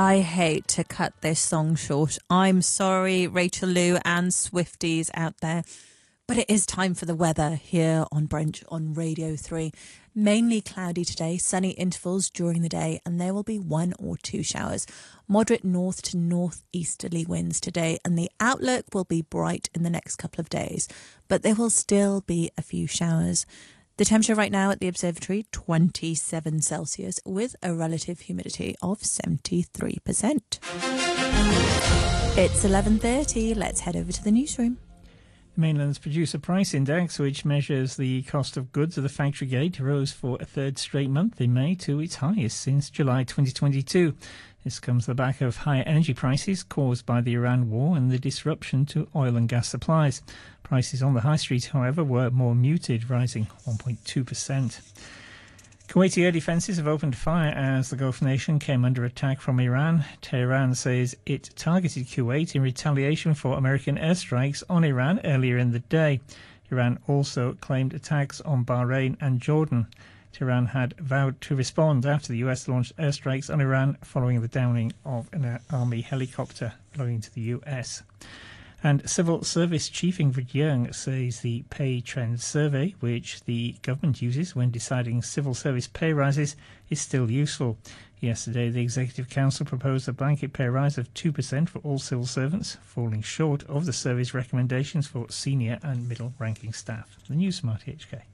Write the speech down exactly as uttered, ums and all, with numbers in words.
I hate to cut this song short. I'm sorry, Rachel Lou and Swifties out there. But it is time for the weather here on Brunch on Radio three. Mainly cloudy today, sunny intervals during the day, and there will be one or two showers. Moderate north to northeasterly winds today, and the outlook will be bright in the next couple of days. But there will still be a few showers. The temperature right now at the observatory, twenty-seven Celsius, with a relative humidity of seventy-three percent. It's eleven thirty. Let's head over to the newsroom. Mainland's Producer Price Index, which measures the cost of goods at the factory gate, rose for a third straight month in May to its highest since July twenty twenty-two. This comes on the back of higher energy prices caused by the Iran war and the disruption to oil and gas supplies. Prices on the high street, however, were more muted, rising one point two percent. Kuwaiti air defences have opened fire as the Gulf nation came under attack from Iran. Tehran says it targeted Kuwait in retaliation for American airstrikes on Iran earlier in the day. Iran also claimed attacks on Bahrain and Jordan. Tehran had vowed to respond after the U S launched airstrikes on Iran following the downing of an army helicopter belonging to the U S. And Civil Service Chief Ingrid Young says the pay trend survey, which the government uses when deciding civil service pay rises, is still useful. Yesterday, the Executive Council proposed a blanket pay rise of two percent for all civil servants, falling short of the survey's recommendations for senior and middle-ranking staff. The news from R T H K.